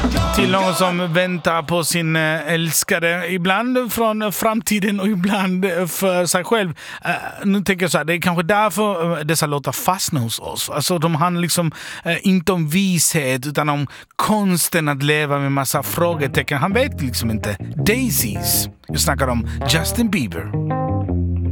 Till någon som väntar på sin älskade, ibland från framtiden och ibland för sig själv. Nu tänker jag så här, det är kanske därför dessa låtar fastnar hos oss. Alltså de handlar liksom inte om vishet utan om konsten att leva med massa frågetecken. Han vet liksom inte. Daisies. Jag snackar om Justin Bieber.